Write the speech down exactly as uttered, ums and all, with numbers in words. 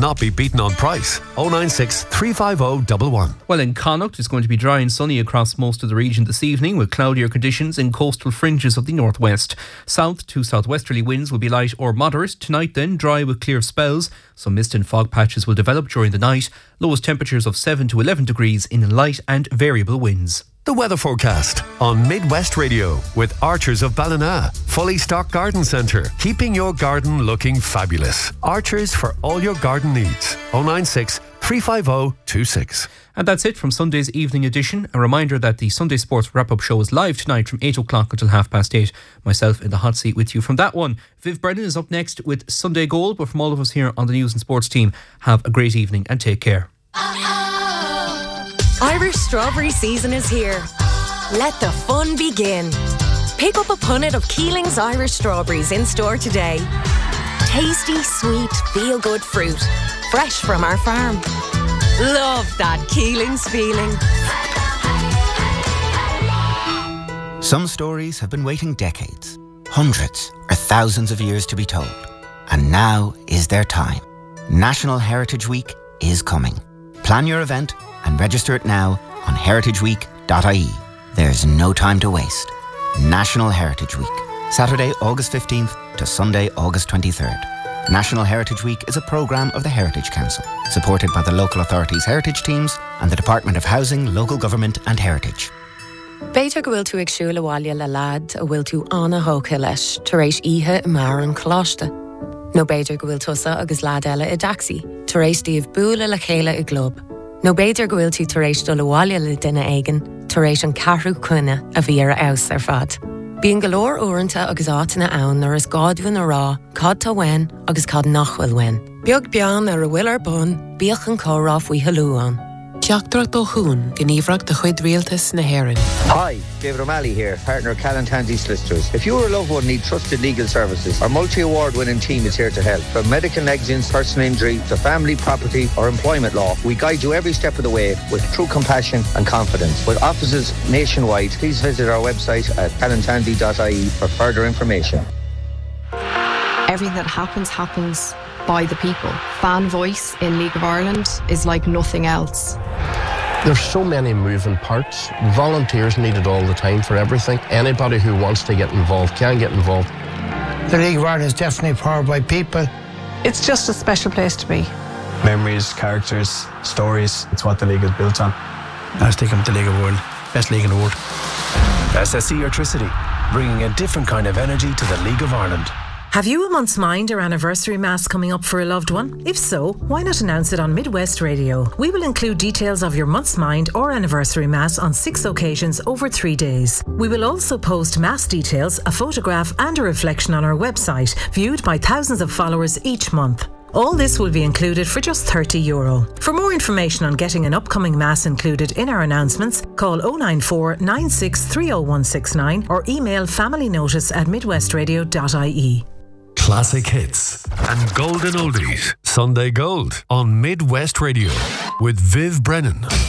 not be beaten on price. oh nine six, three five oh, one one. Well, in Connacht, it's going to be dry and sunny across most of the region this evening, with cloudier conditions in coastal fringes of the northwest. South to southwesterly winds will be light or moderate. Tonight then, dry with clear spells. Some mist and fog patches will develop during the night. Lowest temperatures of seven to eleven degrees in light and variable winds. The weather forecast on Midwest Radio with Archers of Ballina. Fully stocked garden centre, keeping your garden looking fabulous. Archers for all your garden needs. oh nine six, three five oh, two six. And that's it from Sunday's evening edition. A reminder that the Sunday Sports wrap-up show is live tonight from eight o'clock until half past eight. Myself in the hot seat with you from that one. Viv Brennan is up next with Sunday Gold, but from all of us here on the News and Sports team, have a great evening and take care. Irish strawberry season is here. Let the fun begin. Pick up a punnet of Keeling's Irish strawberries in store today. Tasty, sweet, feel-good fruit. Fresh from our farm. Love that Keeling's feeling. Some stories have been waiting decades, hundreds or thousands of years to be told. And now is their time. National Heritage Week is coming. Plan your event and register it now on heritage week dot I E. There's no time to waste. National Heritage Week, Saturday, August fifteenth to Sunday, August twenty-third. National Heritage Week is a programme of the Heritage Council, supported by the local authorities' heritage teams and the Department of Housing, Local Government and Heritage. Beidir go bhfuil tú ag siúl abhaile le lad a bhfuil tú anna hóca leis tar éis ihe i mar an chláiste. No beidir go bhfuil tusa agus lad eile i daxi tar éis díobh búla le chéile i glob. No beidir go bhfuil tú tar éis dul abhaile le duine éigean tar éis an carrú cuine a bhí ar aus ar fad. Bíon golóir uaireanta agus átainna ann ar is gádhuin a rá, cad tá wein agus cad nachhfuil wein. Beag bean ar a bhfuil ar bun, bíoch an córá faoi halúán. Teachtarach do hún, gníomhreacht de chuid rialtas na hÉireann. Hi, David O'Malley here, partner of Callan Tansey Solicitors. If you or a loved one need trusted legal services, our multi-award winning team is here to help. From medical negligence, personal injury, to family, property or employment law, we guide you every step of the way with true compassion and confidence. With offices nationwide, please visit our website at callan tansey dot I E for further information. Everything that happens, happens by the people. Fan voice in League of Ireland is like nothing else. There's so many moving parts. Volunteers needed all the time for everything. Anybody who wants to get involved can get involved. The League of Ireland is definitely powered by people. It's just a special place to be. Memories, characters, stories. It's what the league is built on. I was thinking of the League of the World. Best league in the world. S S E Electricity, bringing a different kind of energy to the League of Ireland. Have you a month's mind or anniversary mass coming up for a loved one? If so, why not announce it on Midwest Radio? We will include details of your month's mind or anniversary mass on six occasions over three days. We will also post mass details, a photograph and a reflection on our website, viewed by thousands of followers each month. All this will be included for just thirty euro. For more information on getting an upcoming mass included in our announcements, call oh nine four, nine six three oh one six nine or email familynotice at midwest radio dot I E. Classic hits and golden oldies. Sunday Gold on Midwest Radio with Viv Brennan.